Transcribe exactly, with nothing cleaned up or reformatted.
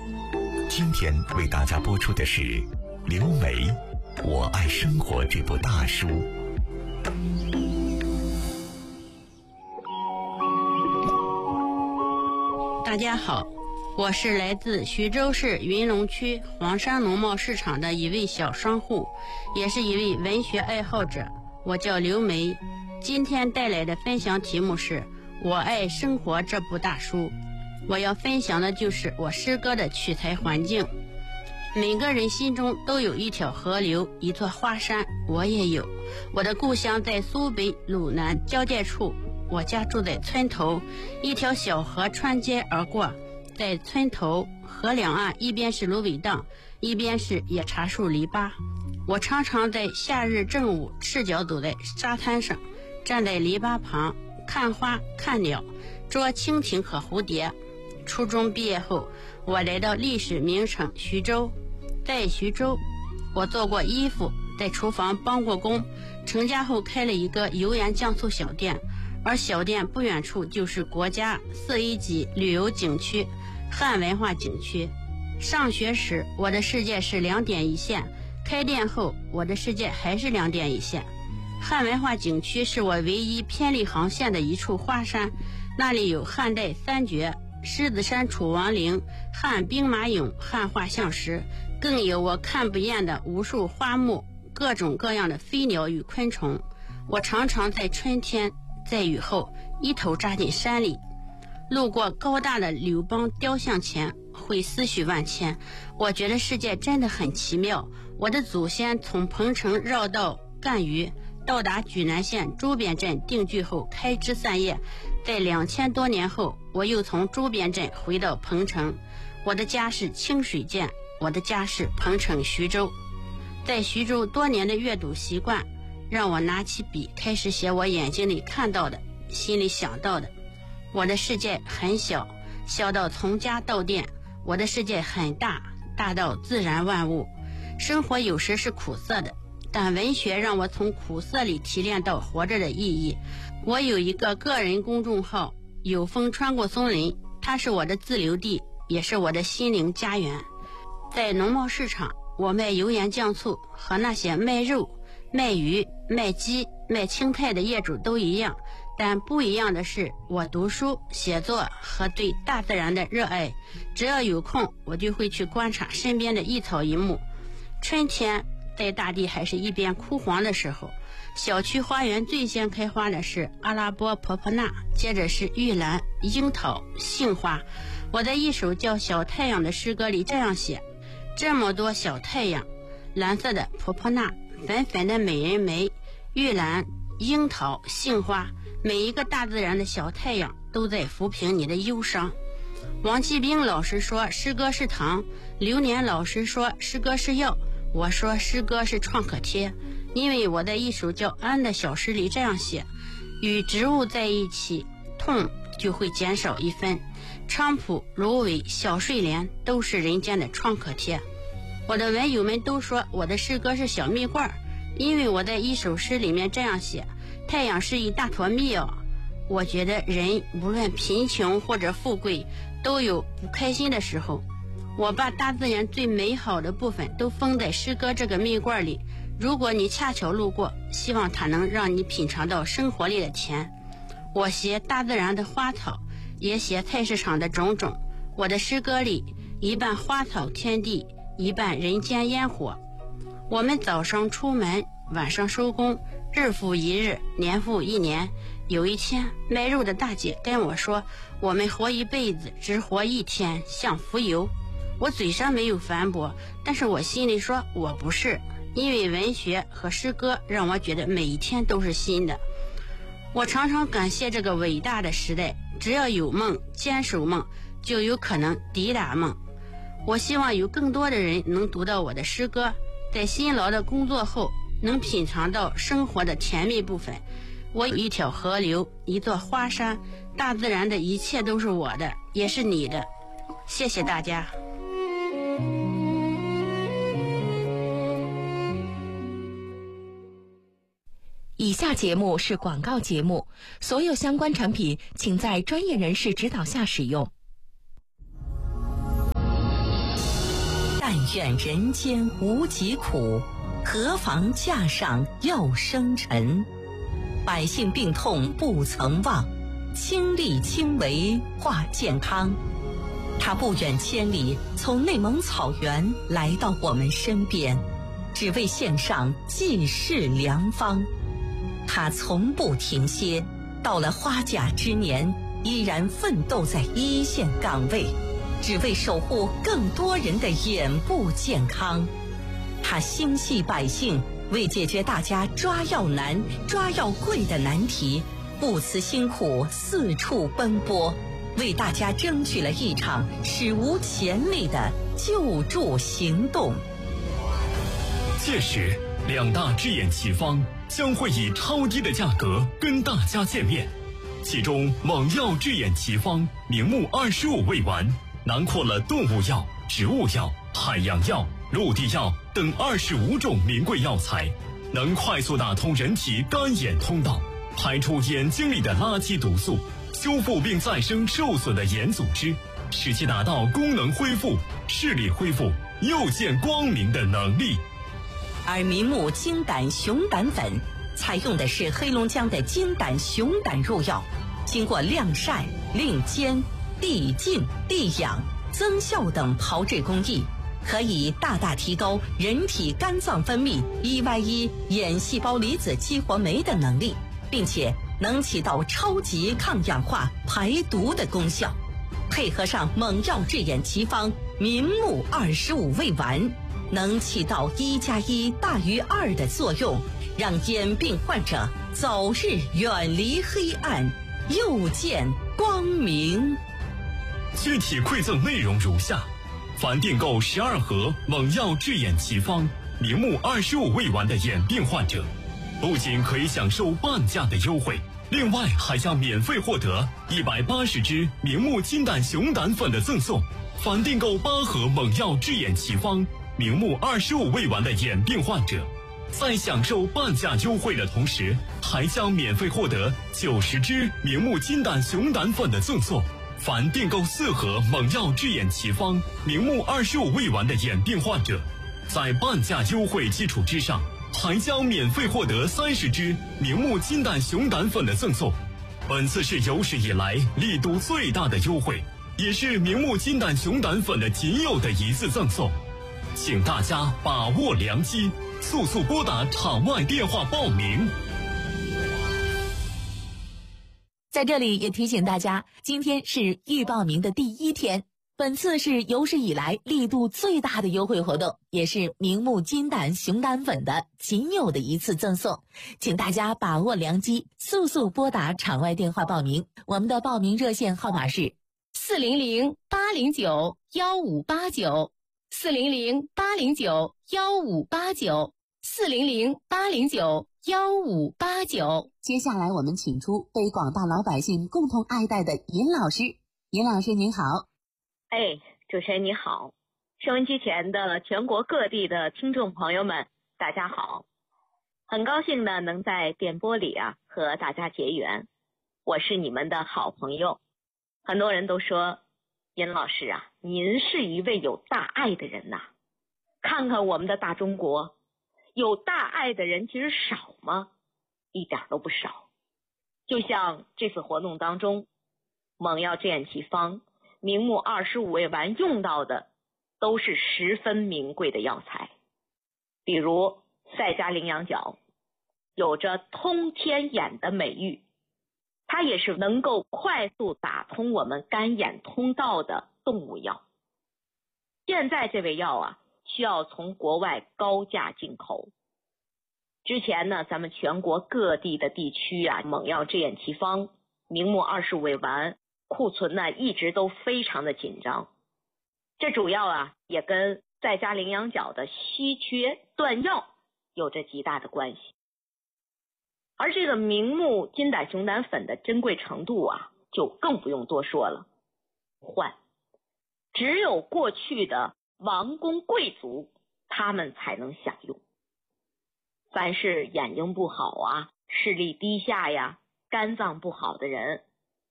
今天为大家播出的是刘梅《我爱生活》这部大书。 大家好，我是来自徐州市云龙区黄山农贸市场的一位小商户，也是一位文学爱好者，我叫刘梅。今天带来的分享题目是我爱生活这部大书。我要分享的就是我诗歌的取材环境。每个人心中都有一条河流，一座花山，我也有。我的故乡在苏北鲁南交界处，我家住在村头，一条小河穿街而过，在村头河两岸，一边是芦苇荡，一边是野茶树篱笆。我常常在夏日正午赤脚走在沙滩上，站在篱笆旁看花看鸟，捉蜻蜓和蝴蝶。初中毕业后，我来到历史名城徐州。在徐州，我做过衣服，在厨房帮过工，成家后开了一个油盐酱醋小店，而小店不远处就是国家四 A 级旅游景区汉文化景区。上学时我的世界是两点一线，开店后我的世界还是两点一线。汉文化景区是我唯一偏离航线的一处花山，那里有汉代三绝、狮子山楚王陵、汉兵马俑、汉画像石，更有我看不厌的无数花木，各种各样的飞鸟与昆虫。我常常在春天，在雨后一头扎进山里，路过高大的柳邦雕像前，会思绪万千。我觉得世界真的很奇妙。我的祖先从彭城绕道赣榆，到达莒南县朱边镇定居后开枝散叶，在两千多年后，我又从朱边镇回到彭城。我的家是清水涧，我的家是彭城徐州。在徐州多年的阅读习惯，让我拿起笔开始写我眼睛里看到的，心里想到的。我的世界很小，小到从家到店；我的世界很大，大到自然万物。生活有时是苦涩的，但文学让我从苦涩里提炼到活着的意义。我有一个个人公众号，有风穿过松林，它是我的自留地，也是我的心灵家园。在农贸市场，我卖油盐酱醋，和那些卖肉、卖鱼、卖鸡、卖青菜的业主都一样，但不一样的是，我读书、写作和对大自然的热爱。只要有空，我就会去观察身边的一草一木。春天，在大地还是一边枯黄的时候，小区花园最先开花的是阿拉伯婆婆纳，接着是玉兰、樱桃、杏花。我在一首叫《小太阳》的诗歌里这样写：这么多小太阳，蓝色的婆婆纳，粉粉的美人梅，玉兰、樱桃、杏花，每一个大自然的小太阳都在抚平你的忧伤。王继兵老师说诗歌是糖，刘年老师说诗歌是药，我说诗歌是创可贴。因为我在一首叫《安》的小诗里这样写：与植物在一起，痛就会减少一分。菖蒲、芦苇、小睡莲都是人间的创可贴。我的文友们都说我的诗歌是小蜜罐，因为我在一首诗里面这样写：太阳是一大坨蜜哦。我觉得人无论贫穷或者富贵，都有不开心的时候。我把大自然最美好的部分都封在诗歌这个蜜罐里，如果你恰巧路过，希望它能让你品尝到生活里的甜。我写大自然的花草，也写菜市场的种种。我的诗歌里一半花草天地，一半人间烟火。我们早上出门，晚上收工，日复一日，年复一年。有一天，卖肉的大姐跟我说，我们活一辈子只活一天，像浮游。我嘴上没有反驳，但是我心里说我不是，因为文学和诗歌让我觉得每一天都是新的。我常常感谢这个伟大的时代，只要有梦，坚守梦，就有可能抵达梦。我希望有更多的人能读到我的诗歌，在辛劳的工作后能品尝到生活的甜蜜部分。我有一条河流，一座花山，大自然的一切都是我的，也是你的。谢谢大家。 以下节目是广告节目，所有相关产品请在专业人士指导下使用。 但愿人间无疾苦，何妨架上药生尘。百姓病痛不曾忘，亲力亲为化健康。他不远千里从内蒙草原来到我们身边，只为献上济世良方。他从不停歇，到了花甲之年，依然奋斗在一线岗位，只为守护更多人的眼部健康。他心系百姓，为解决大家抓药难、抓药贵的难题，不辞辛苦四处奔波，为大家争取了一场史无前例的救助行动。 届时，两大制眼奇方将会以超低的价格跟大家见面。其中，猛药制眼奇方明目二十五味丸囊括了动物药、植物药、海洋药、陆地药等二十五种名贵药材，能快速打通人体干眼通道，排出眼睛里的垃圾毒素，修复并再生受损的眼组织，使其达到功能恢复、视力恢复、又见光明的能力。 而明目金胆熊胆粉采用的是黑龙江的金胆熊胆入药，经过晾晒、另煎、地浸、地养、增效等炮制工艺，可以大大提高人体肝脏分泌 E Y E 眼细胞离子激活酶的能力，并且能起到超级抗氧化排毒的功效。配合上猛药制眼奇方明目二十五味丸，能起到一加一大于二的作用，让眼病患者早日远离黑暗，又见光明。 具体馈赠内容如下：凡订购十二盒猛药制眼奇方明目二十五味丸的眼病患者，不仅可以享受半价的优惠，另外还将免费获得一百八十支明目金胆熊胆粉的赠送。凡订购八盒猛药制眼奇方明目二十五味丸的眼病患者，在享受半价优惠的同时，还将免费获得九十支明目金胆熊胆粉的赠送。凡订购四盒猛药制眼奇方明目二十五味丸的眼病患者，在半价优惠基础之上，还将免费获得三十支明目金胆熊胆粉的赠送。本次是有史以来力度最大的优惠，也是明目金胆熊胆粉的仅有的一次赠送。请大家把握良机，速速拨打场外电话报名。 在这里也提醒大家，今天是预报名的第一天，本次是有史以来力度最大的优惠活动，也是明目金胆熊胆粉的仅有的一次赠送，请大家把握良机，速速拨打场外电话报名。我们的报名热线号码是四零零八零九幺五八九。四零零八零九幺五八九，四零零八零九幺五八九。接下来我们请出被广大老百姓共同爱戴的尹老师。尹老师您好。 哎，主持人你好，收音机前的全国各地的听众朋友们，大家好，很高兴呢能在电波里啊和大家结缘，我是你们的好朋友。很多人都说，尹老师啊，您是一位有大爱的人呐、啊。看看我们的大中国，有大爱的人其实少吗？一点都不少。就像这次活动当中，猛药制眼奇方明目二十五味丸用到的都是十分名贵的药材，比如赛迦羚羊角，有着通天眼的美誉，它也是能够快速打通我们干眼通道的动物药。现在这味药啊，需要从国外高价进口。之前呢，咱们全国各地的地区啊，猛药制眼奇方明目二十五味丸库存呢一直都非常的紧张。这主要啊也跟赛迦羚羊角的稀缺断药有着极大的关系。而这个明目金胆熊胆粉的珍贵程度啊，就更不用多说了。换，只有过去的王公贵族他们才能享用。凡是眼睛不好啊、视力低下呀、肝脏不好的人，